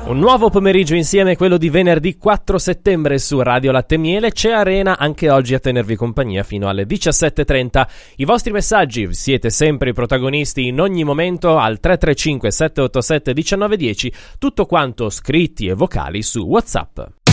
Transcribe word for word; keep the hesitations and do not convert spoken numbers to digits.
Un nuovo pomeriggio insieme, quello di venerdì quattro settembre su Radio Latte e Miele. C'è Arena anche oggi a tenervi compagnia fino alle diciassette e trenta. I vostri messaggi, siete sempre i protagonisti in ogni momento al tre tre cinque sette otto sette uno nove uno zero, tutto quanto scritti e vocali su WhatsApp.